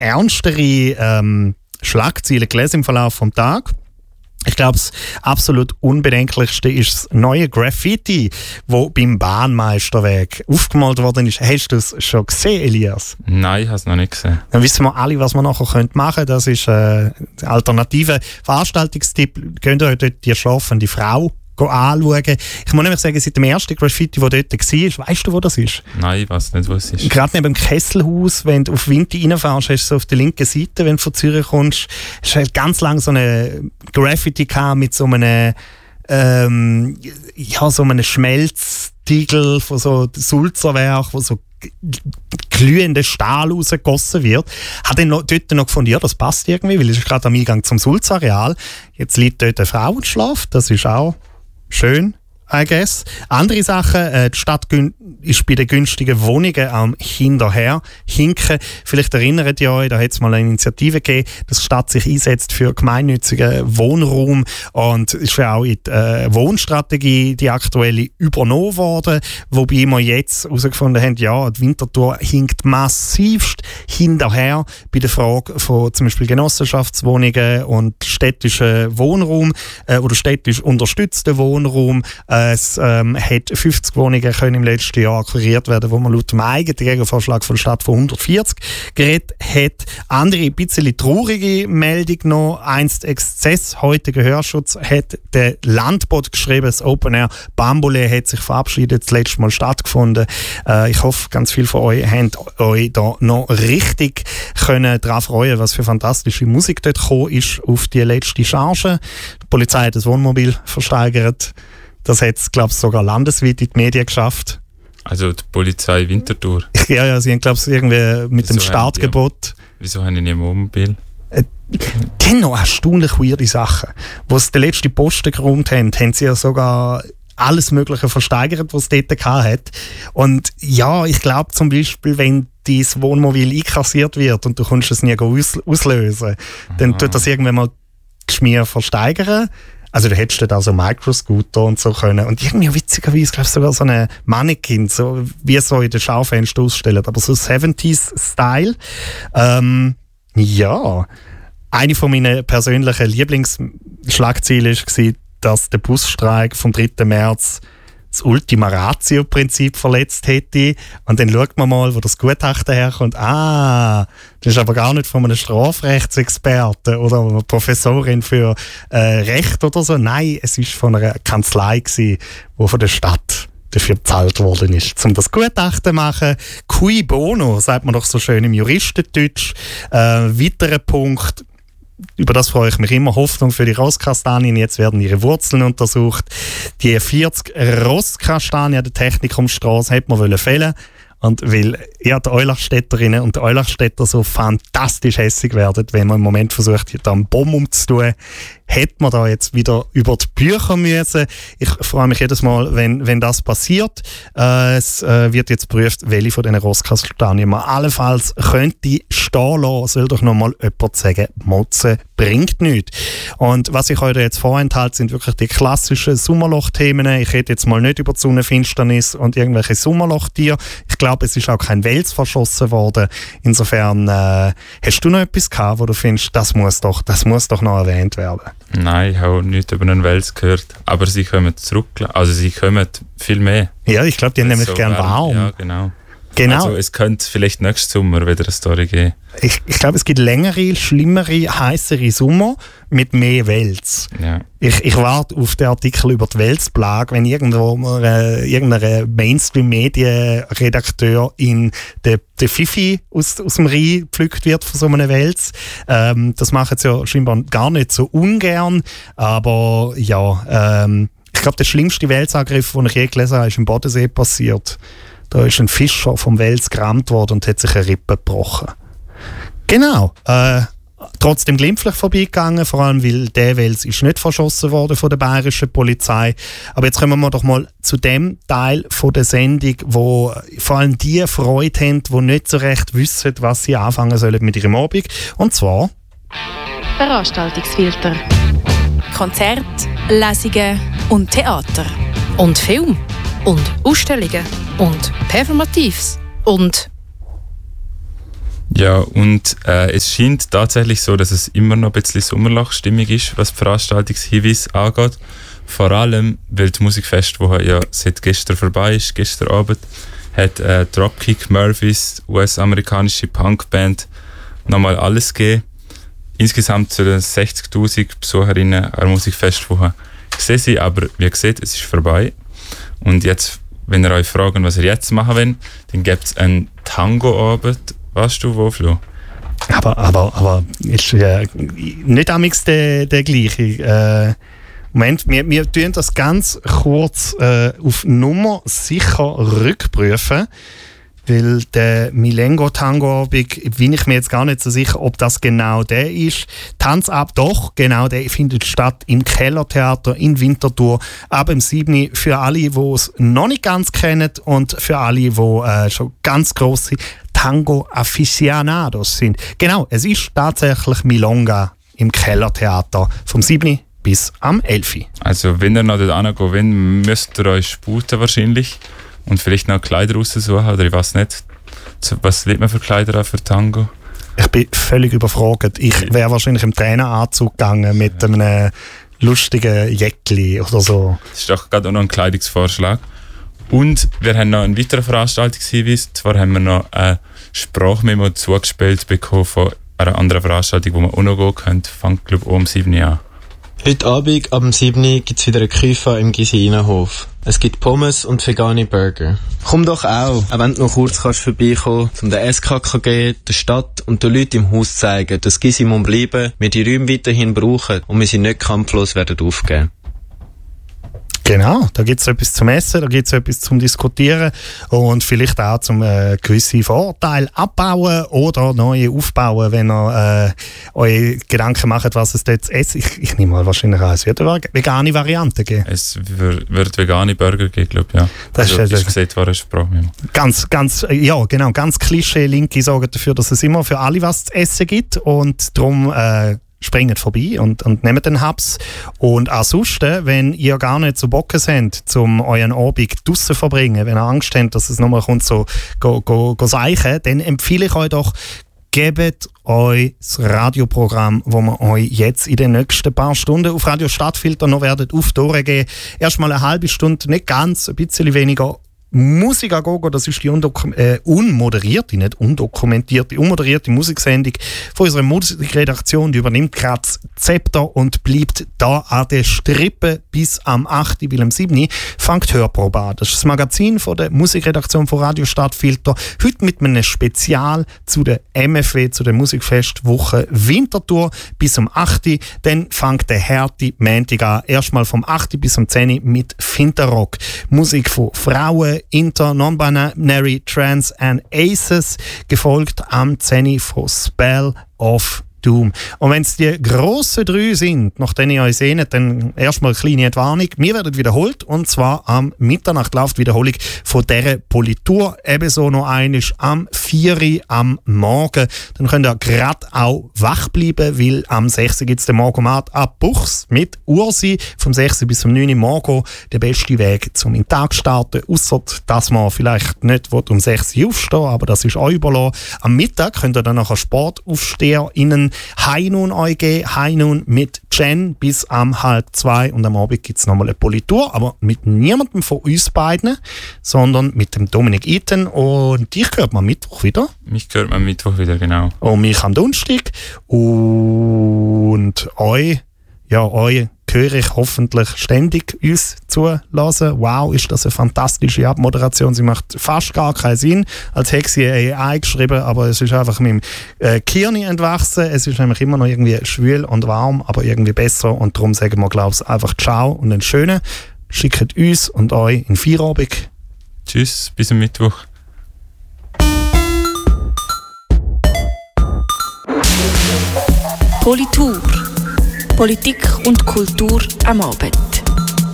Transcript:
ernstere Schlagzeilen gelesen im Verlauf des Tages. Ich glaube, das absolut unbedenklichste ist das neue Graffiti, das beim Bahnmeisterweg aufgemalt worden ist. Hast du es schon gesehen, Elias? Nein, ich habe es noch nicht gesehen. Dann wissen wir alle, was wir nachher machen können. Das ist ein alternativer Veranstaltungstipp. Könnt ihr euch dort die schlafende Frau anschauen. Ich muss nämlich sagen, seit dem ersten Graffiti, das dort war, weißt du, wo das ist? Nein, ich weiß nicht, wo es ist. Gerade neben dem Kesselhaus, wenn du auf Winti reinfährst, hast du so auf der linken Seite, wenn du von Zürich kommst, hast du ganz lang so eine Graffiti gehabt mit so einem so einem Schmelztiegel von so Sulzerwerk, wo so glühender Stahl rausgegossen wird. Hat dann dort noch gefunden, ja, das passt irgendwie, weil es ist gerade am Eingang zum Sulzareal. Jetzt liegt dort eine Frau und schlaft, das ist auch schön, I guess. Andere Sachen, die Stadt ist bei den günstigen Wohnungen am hinterher hinken. Vielleicht erinnert ihr euch, da hat es mal eine Initiative gegeben, dass die Stadt sich einsetzt für gemeinnützigen Wohnraum und ist ja auch in die Wohnstrategie, die aktuelle, übernommen worden, wobei wir jetzt herausgefunden haben, ja, die Winterthur hinkt massivst hinterher bei der Frage von zum Beispiel Genossenschaftswohnungen und städtischen Wohnraum oder städtisch unterstützten Wohnraum. Es hat 50 Wohnungen können im letzten Jahr akquiriert werden, wo man laut dem eigenen Gegenvorschlag von der Stadt von 140 geredet hat. Andere, ein bisschen traurige Meldung noch. Einst Exzess, heute Gehörschutz, hat der Landbot geschrieben. Das Open Air Bambule hat sich verabschiedet, das letzte Mal stattgefunden. Ich hoffe, ganz viele von euch haben euch da noch richtig können daran freuen, was für fantastische Musik dort gekommen ist auf die letzte Charge. Die Polizei hat das Wohnmobil versteigert. Das hat es, glaube ich, sogar landesweit in die Medien geschafft. Also die Polizei Winterthur? Ja, sie haben, glaube ich, irgendwie mit dem Startgebot. Wieso haben die nicht ein Wohnmobil? Die haben noch erstaunlich weirde Sachen. Wo sie den letzten Posten geräumt haben, haben sie ja sogar alles Mögliche versteigert, was es dort hat. Und ja, ich glaube zum Beispiel, wenn dein Wohnmobil einkassiert wird und du kannst es nie auslösen, dann tut das irgendwann mal die Schmier versteigern. Also du hättest da so Microscooter und so können. Und irgendwie witzigerweise, glaube ich, sogar so eine Mannequin, so wie so in den Schaufenstern ausstellen, aber so 70s-Style. Ja, eine von meinen persönlichen Lieblingsschlagzeilen war, dass der Busstreik vom 3. März das Ultima Ratio-Prinzip verletzt hätte. Und dann schaut man mal, wo das Gutachten herkommt. Das ist aber gar nicht von einem Strafrechtsexperten oder einer Professorin für Recht oder so. Nein, es ist von einer Kanzlei gewesen, die von der Stadt dafür bezahlt worden ist, um das Gutachten zu machen. Cui bono, sagt man doch so schön im Juristendeutsch. Weiterer Punkt, über das freue ich mich immer, Hoffnung für die Rosskastanien. Jetzt werden ihre Wurzeln untersucht. Die 40 Rosskastanien der Technikumstrasse hätte man fällen. Und weil die Eulachstädterinnen und die Eulachstädter so fantastisch hässig werden, wenn man im Moment versucht, da einen Bomben umzutun, hätte man da jetzt wieder über die Bücher müssen. Ich freue mich jedes Mal, wenn das passiert. Es wird jetzt geprüft, welche von diesen Rosskastanien man allenfalls könnte stehen lassen. Soll doch noch mal jemand sagen, Motzen bringt nichts. Und was ich euch jetzt vorenthalte, sind wirklich die klassischen Sommerloch-Themen. Ich rede jetzt mal nicht über die Sonnenfinsternis und irgendwelche Sommerlochtiere. Ich glaube, es ist auch kein Wels verschossen worden. Insofern, hast du noch etwas gehabt, wo du findest, das muss doch noch erwähnt werden? Nein, ich habe nichts über einen Wels gehört. Aber sie kommen zurück. Also sie kommen viel mehr. Ja, ich glaube, die haben nämlich so gern warm. Ja, genau. Genau. Also es könnte vielleicht nächsten Sommer wieder eine Story geben. Ich glaube, es gibt längere, schlimmere, heißere Sommer mit mehr Wels. Ja. Ich warte auf den Artikel über die Welsplage, wenn irgendwo irgendein Mainstream-Medien-Redakteur in der Fifi aus dem Rhein gepflückt wird von so einem Wels. Das machen sie ja scheinbar gar nicht so ungern, aber ja, ich glaube, der schlimmste Welsangriff, den ich je gelesen habe, ist im Bodensee passiert. Da ist ein Fischer vom Wels gerammt worden und hat sich eine Rippe gebrochen. Genau. Trotzdem glimpflich vorbeigegangen, vor allem weil der Wels ist nicht verschossen worden von der bayerischen Polizei. Aber jetzt kommen wir doch mal zu dem Teil von der Sendung, wo vor allem die Freude haben, die nicht so recht wissen, was sie anfangen sollen mit ihrem Abend. Und zwar Veranstaltungsfilter. Konzert, Lesungen und Theater. Und Film. Und Ausstellungen. Und Performatives. Und Ja, und es scheint tatsächlich so, dass es immer noch ein bisschen Sommerlochstimmung ist, was die Veranstaltungshinweise angeht. Vor allem, weil die Musikfestwoche ja seit gestern vorbei ist, gestern Abend, hat Dropkick Murphys, US-amerikanische Punkband, nochmal alles gegeben. Insgesamt sollen 60'000 Besucherinnen an der Musikfestwoche gesehen sein, aber wie ihr seht, es ist vorbei. Und jetzt, wenn ihr euch fragt, was ihr jetzt machen wollt, dann gibt es einen Tango-Abend. Weißt du, wo, Flo? Aber ist nicht amigs der gleiche. Moment, wir tun das ganz kurz auf Nummer sicher rückprüfen, weil der Milengo-Tango-Abend, bin ich mir jetzt gar nicht so sicher, ob das genau der ist. Tanz ab, doch, genau, der findet statt im Kellertheater in Winterthur ab dem 7. Für alle, die es noch nicht ganz kennen und für alle, die schon ganz grosse Tango-Aficionados sind. Genau, es ist tatsächlich Milonga im Kellertheater vom 7. bis am 11. Also wenn ihr noch dort hingehen wollt, müsst ihr euch sputen wahrscheinlich und vielleicht noch Kleider raussuchen oder ich weiß nicht. Was will man für Kleider an für Tango? Ich bin völlig überfragt. Ich wäre wahrscheinlich im Traineranzug gegangen mit einem lustigen Jäckli oder so. Das ist doch gerade auch noch ein Kleidungsvorschlag. Und wir haben noch einen weiteren Veranstaltungshinweis. Zwar haben wir noch ein Sprachmemo zugespielt bekommen von einer anderen Veranstaltung, wo man auch noch gehen könnte. Fängt, glaube ich, um 7 Uhr an. Heute Abend ab 7 Uhr gibt es wieder eine Küche im Gysinenhof. Es gibt Pommes und vegane Burger. Komm doch auch wenn du noch kurz vorbeikommen kannst, um den SKKG, der Stadt und den Leuten im Haus zeigen, dass Gysi bleiben, wir die Räume weiterhin brauchen und wir sie nicht kampflos werden aufgeben. Genau, da gibt es etwas zum Essen, da gibt es etwas zum Diskutieren und vielleicht auch zum gewisse Vorurteile abbauen oder neue aufbauen, wenn ihr euch Gedanken macht, was es dort zu essen. Ich nehme mal wahrscheinlich an, es wird eine vegane Variante geben. Es wird vegane Burger geben, glaube ich, ja. Das also, ist gesagt, war eine Sprache. Ganz Klischee. Linke sorgen dafür, dass es immer für alle was zu essen gibt und darum springt vorbei und nehmt den Hubs. Und ansonsten, wenn ihr gar nicht so Bock habt, um euren Abend draussen zu verbringen, wenn ihr Angst habt, dass es nochmal kommt, so go seichen, dann empfehle ich euch doch, gebt euch das Radioprogramm, das wir euch jetzt in den nächsten paar Stunden auf Radio Stadtfilter noch werden aufdurchgehen. Erstmal eine halbe Stunde, nicht ganz, ein bisschen weniger Musik a Gogo, das ist die unmoderierte Musiksendung von unserer Musikredaktion. Die übernimmt gerade das Zepter und bleibt da an der Strippe bis am 8. Weil am 7. fängt Hörprobe an. Das ist das Magazin von der Musikredaktion von Radio Stadtfilter. Heute mit einem Spezial zu der MFW, zu der Musikfestwoche Winterthur bis am 8. Dann fängt der Härte Montag an. Erstmal vom 8. bis am 10. mit Finterrock. Musik von Frauen, Inter, Non-Binary, Trans and Aces, gefolgt am 10. von Spell of Doom. Und wenn es die grossen 3 sind, nachdem ihr euch seht, dann erstmal eine kleine Entwarnung. Wir werden wiederholt, und zwar am Mitternacht läuft die Wiederholung von dieser Politur. Ebenso noch einmal am 4 Uhr am Morgen. Dann könnt ihr gerade auch wach bleiben, weil am 6 Uhr gibt es den Morgomat ab Buchs mit Ursi. Vom 6 bis zum 9 Uhr morgen der beste Weg zum in den Tag starten. Ausser, dass man vielleicht nicht um 6 Uhr aufstehen, aber das ist euch überlassen. Am Mittag könnt ihr dann nachher SportaufsteherInnen Heinun euch geben. Heinun mit Jen bis am 1:30 und am Abend gibt es nochmal eine Politur, aber mit niemandem von uns beiden, sondern mit dem Dominik Iten, und dich hört man Mittwoch wieder. Mich hört man Mittwoch wieder, genau. Und mich am Donnerstag. Und euch höre ich hoffentlich ständig uns zulassen. Wow, ist das eine fantastische Abmoderation. Sie macht fast gar keinen Sinn, als hätte sie AI geschrieben, aber es ist einfach mit dem Kirni entwachsen. Es ist nämlich immer noch irgendwie schwül und warm, aber irgendwie besser, und darum sagen wir, glaube ich, einfach Ciao und einen schönen. Schickt uns und euch in Feierabend. Tschüss, bis am Mittwoch. Politur. Politik und Kultur am Abend.